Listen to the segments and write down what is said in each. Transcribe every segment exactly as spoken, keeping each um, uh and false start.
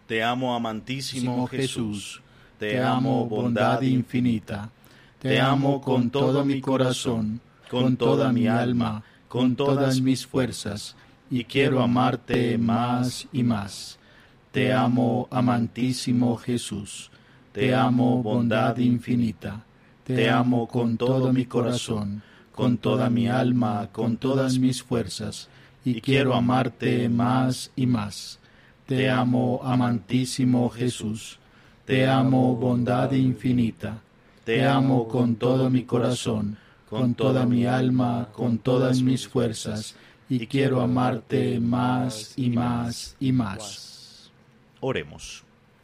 Te amo, amantísimo Jesús. Te amo, bondad infinita. Te amo con todo mi corazón, con toda mi alma, con todas mis fuerzas, y quiero amarte más y más. Te amo, amantísimo Jesús. Te amo, bondad infinita. Te amo con todo mi corazón, con toda mi alma, con todas mis fuerzas, y quiero amarte más y más. Te amo, amantísimo Jesús. Te amo, bondad infinita. Te amo con todo mi corazón, con toda mi alma, con todas mis fuerzas, y quiero amarte más y más y más. Oremos.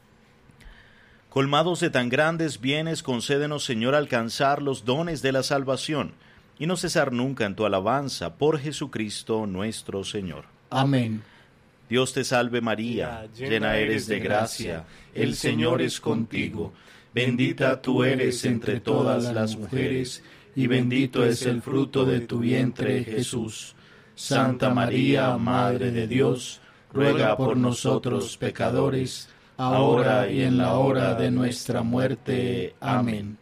Colmados de tan grandes bienes, concédenos, Señor, alcanzar los dones de la salvación, y no cesar nunca en tu alabanza, por Jesucristo nuestro Señor. Amén. Dios te salve María, llena eres de gracia, el Señor es contigo. Bendita tú eres entre todas las mujeres, y bendito es el fruto de tu vientre, Jesús. Santa María, Madre de Dios, ruega por nosotros pecadores, ahora y en la hora de nuestra muerte. Amén.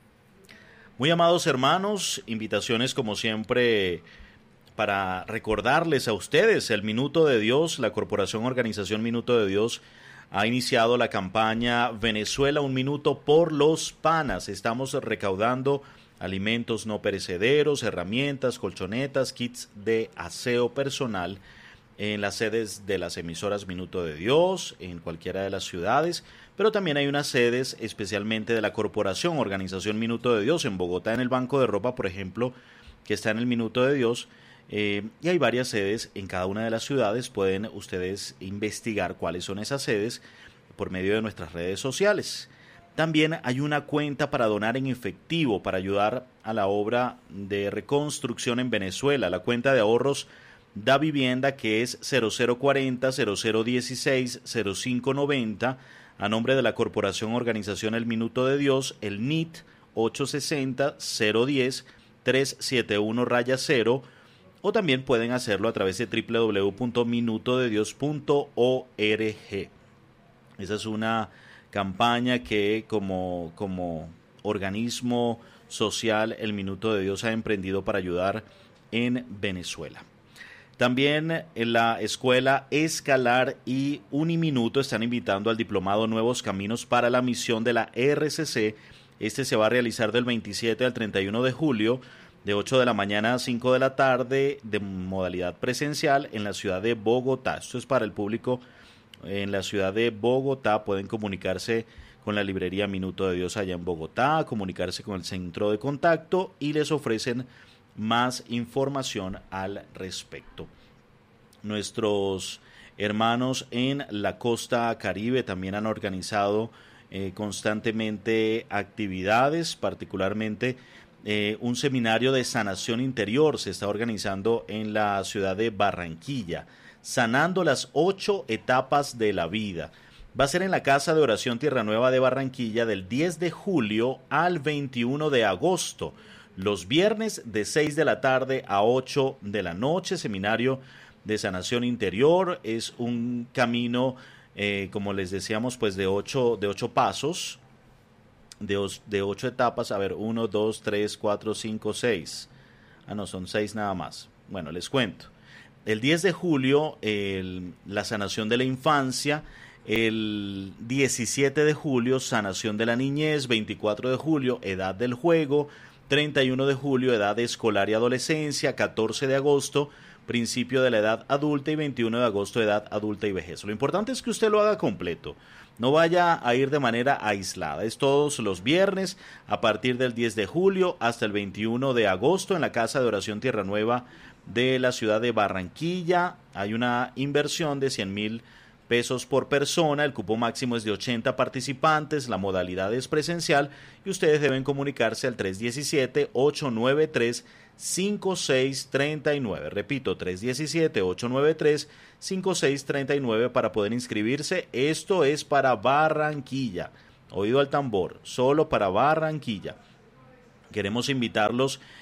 Muy amados hermanos, invitaciones como siempre para recordarles a ustedes el Minuto de Dios. La Corporación Organización Minuto de Dios ha iniciado la campaña Venezuela un minuto por los panas. Estamos recaudando alimentos no perecederos, herramientas, colchonetas, kits de aseo personal en las sedes de las emisoras Minuto de Dios, en cualquiera de las ciudades, pero también hay unas sedes especialmente de la Corporación Organización Minuto de Dios en Bogotá, en el Banco de Ropa, por ejemplo, que está en el Minuto de Dios. Eh, y hay varias sedes en cada una de las ciudades. Pueden ustedes investigar cuáles son esas sedes por medio de nuestras redes sociales. También hay una cuenta para donar en efectivo para ayudar a la obra de reconstrucción en Venezuela. La cuenta de ahorros Da Vivienda, que es cero cero cuarenta, cero cero dieciséis, cero cinco noventa, a nombre de la Corporación Organización El Minuto de Dios, el N I T ochocientos sesenta, cero diez, trescientos setenta y uno cero, o también pueden hacerlo a través de doble u doble u doble u punto minuto de dios punto org. Esa es una campaña que como, como organismo social El Minuto de Dios ha emprendido para ayudar en Venezuela. También en la escuela Escalar y Uniminuto están invitando al diplomado Nuevos Caminos para la Misión de la R C C. Este se va a realizar del veintisiete al treinta y uno de julio, de ocho de la mañana a cinco de la tarde, de modalidad presencial en la ciudad de Bogotá. Esto es para el público en la ciudad de Bogotá. Pueden comunicarse con la librería Minuto de Dios allá en Bogotá, comunicarse con el centro de contacto y les ofrecen más información al respecto. Nuestros hermanos en la costa Caribe también han organizado eh, constantemente actividades, particularmente Eh, un seminario de sanación interior se está organizando en la ciudad de Barranquilla, sanando las ocho etapas de la vida. Va a ser en la Casa de Oración Tierra Nueva de Barranquilla del diez de julio al veintiuno de agosto, los viernes de seis de la tarde a ocho de la noche. Seminario de sanación interior es un camino, eh, como les decíamos, pues de ocho, de ocho pasos. De, os, de ocho etapas, a ver, uno, dos, tres, cuatro, cinco, seis. Ah, no, son seis nada más. Bueno, les cuento. El diez de julio, el, la sanación de la infancia. El diecisiete de julio, sanación de la niñez. veinticuatro de julio, edad del juego. treinta y uno de julio, edad escolar y adolescencia. catorce de agosto, principio de la edad adulta. Y veintiuno de agosto, edad adulta y vejez. Lo importante es que usted lo haga completo. No vaya a ir de manera aislada. Es todos los viernes a partir del diez de julio hasta el veintiuno de agosto en la Casa de Oración Tierra Nueva de la ciudad de Barranquilla. Hay una inversión de cien mil pesos por persona. El cupo máximo es de ochenta participantes. La modalidad es presencial y ustedes deben comunicarse al tres uno siete, ocho nueve tres, cinco seis tres nueve. Repito, tres uno siete, ocho nueve tres, cinco seis tres nueve para poder inscribirse. Esto es para Barranquilla. Oído al tambor, solo para Barranquilla. Queremos invitarlos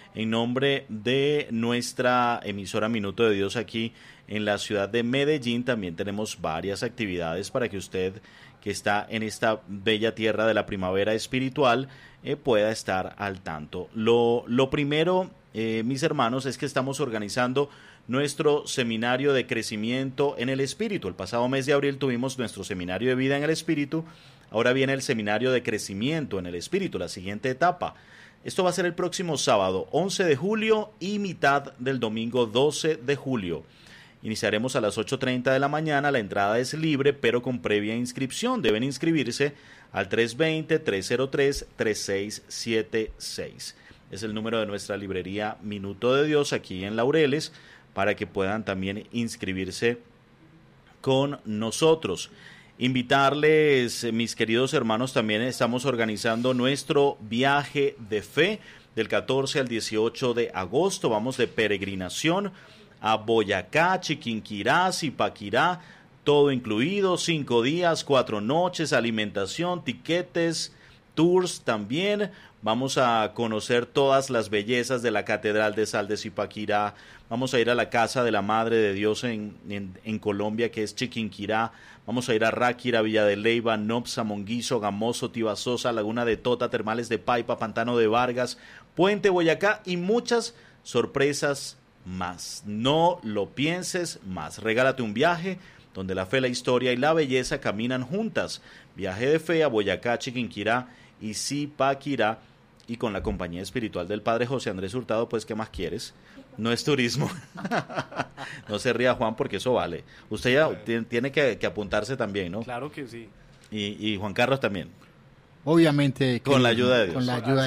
en nombre de nuestra emisora Minuto de Dios aquí en la ciudad de Medellín. También tenemos varias actividades para que usted, que está en esta bella tierra de la primavera espiritual, eh, pueda estar al tanto. Lo, lo primero, eh, mis hermanos, es que estamos organizando nuestro seminario de crecimiento en el Espíritu. El pasado mes de abril tuvimos nuestro seminario de vida en el Espíritu. Ahora viene el seminario de crecimiento en el Espíritu, la siguiente etapa. Esto va a ser el próximo sábado, once de julio, y mitad del domingo, doce de julio. Iniciaremos a las ocho treinta de la mañana. La entrada es libre, pero con previa inscripción. Deben inscribirse al tres dos cero, tres cero tres, tres seis siete seis. Es el número de nuestra librería Minuto de Dios aquí en Laureles, para que puedan también inscribirse con nosotros. Invitarles, mis queridos hermanos, también estamos organizando nuestro viaje de fe del catorce al dieciocho de agosto. Vamos de peregrinación a Boyacá, Chiquinquirá, Zipaquirá, todo incluido, cinco días, cuatro noches, alimentación, tiquetes, tours también. Vamos a conocer todas las bellezas de la Catedral de Sal de Zipaquirá. Vamos a ir a la Casa de la Madre de Dios en, en, en Colombia, que es Chiquinquirá. Vamos a ir a Ráquira, Villa de Leyva, Nopsa, Monguizo, Gamoso, Tibasosa, Laguna de Tota, Termales de Paipa, Pantano de Vargas, Puente Boyacá y muchas sorpresas más. No lo pienses más. Regálate un viaje donde la fe, la historia y la belleza caminan juntas. Viaje de fe a Boyacá, Chiquinquirá y Zipaquirá, y con la compañía espiritual del Padre José Andrés Hurtado. Pues, ¿qué más quieres? No es turismo. No se ría, Juan, porque eso vale. Usted ya bueno. tiene que, que apuntarse también, ¿no? Claro que sí. Y, y Juan Carlos también. Obviamente. Con la ayuda de Dios. Con la ayuda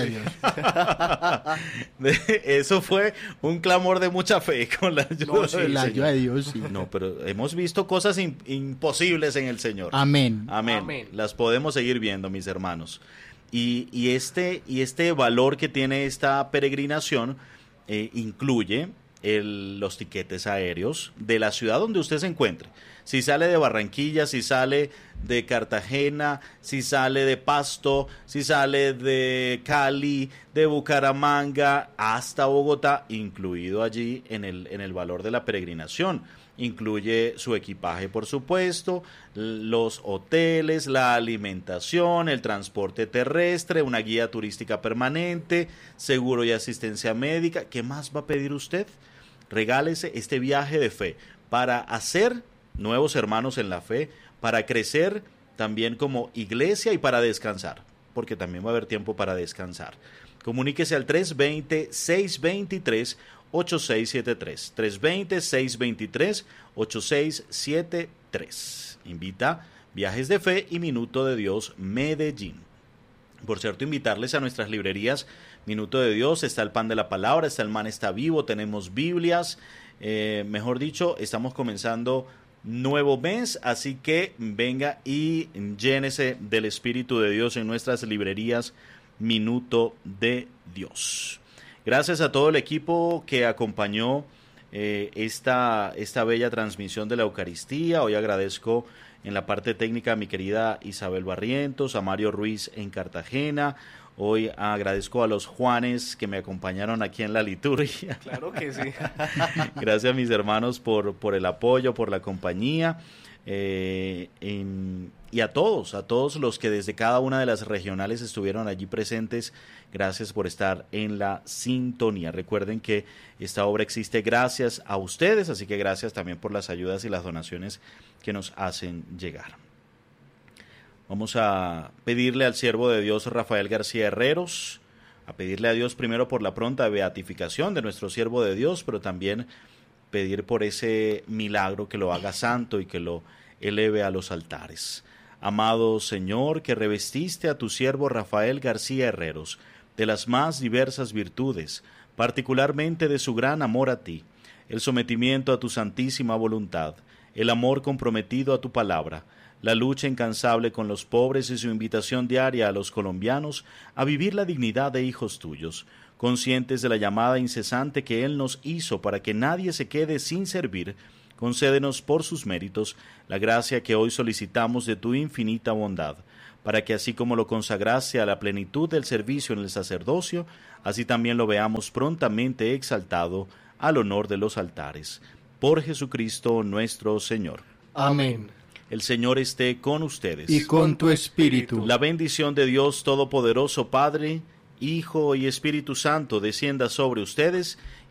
de Dios. Eso fue un clamor de mucha fe, con la ayuda, no, sí, del la Señor. ayuda de Dios. Sí. No, pero hemos visto cosas in, imposibles en el Señor. Amén. Amén. Amén. Las podemos seguir viendo, mis hermanos. Y, y, este, y este valor que tiene esta peregrinación eh, incluye el, los tiquetes aéreos de la ciudad donde usted se encuentre. Si sale de Barranquilla, si sale de Cartagena, si sale de Pasto, si sale de Cali, de Bucaramanga hasta Bogotá, incluido allí en el, en el valor de la peregrinación. Incluye su equipaje, por supuesto, los hoteles, la alimentación, el transporte terrestre, una guía turística permanente, seguro y asistencia médica. ¿Qué más va a pedir usted? Regálese este viaje de fe para hacer nuevos hermanos en la fe, para crecer también como iglesia y para descansar, porque también va a haber tiempo para descansar. Comuníquese al tres dos cero, seis dos tres, ocho seis siete tres, tres dos cero, seis dos tres, ocho seis siete tres. Invita Viajes de Fe y Minuto de Dios Medellín. Por cierto, invitarles a nuestras librerías Minuto de Dios. Está el Pan de la Palabra, está el Man está Vivo, tenemos Biblias, eh, mejor dicho, estamos comenzando nuevo mes, así que venga y llénese del Espíritu de Dios en nuestras librerías Minuto de Dios. Gracias a todo el equipo que acompañó eh, esta, esta bella transmisión de la Eucaristía. Hoy agradezco en la parte técnica a mi querida Isabel Barrientos, a Mario Ruiz en Cartagena. Hoy agradezco a los Juanes que me acompañaron aquí en la liturgia. Claro que sí. Gracias a mis hermanos por, por el apoyo, por la compañía. Eh, en, y a todos, a todos los que desde cada una de las regionales estuvieron allí presentes, gracias por estar en la sintonía. Recuerden que esta obra existe gracias a ustedes, así que gracias también por las ayudas y las donaciones que nos hacen llegar. Vamos a pedirle al siervo de Dios Rafael García Herreros, a pedirle a Dios primero por la pronta beatificación de nuestro siervo de Dios, pero también pedir por ese milagro que lo haga santo y que lo eleve a los altares. Amado Señor, que revestiste a tu siervo Rafael García Herreros de las más diversas virtudes, particularmente de su gran amor a ti, el sometimiento a tu santísima voluntad, el amor comprometido a tu palabra, la lucha incansable con los pobres y su invitación diaria a los colombianos a vivir la dignidad de hijos tuyos, conscientes de la llamada incesante que Él nos hizo para que nadie se quede sin servir, concédenos por sus méritos la gracia que hoy solicitamos de tu infinita bondad, para que así como lo consagraste a la plenitud del servicio en el sacerdocio, así también lo veamos prontamente exaltado al honor de los altares. Por Jesucristo nuestro Señor. Amén. El Señor esté con ustedes. Y con tu espíritu. La bendición de Dios Todopoderoso, Padre, Hijo y Espíritu Santo, descienda sobre ustedes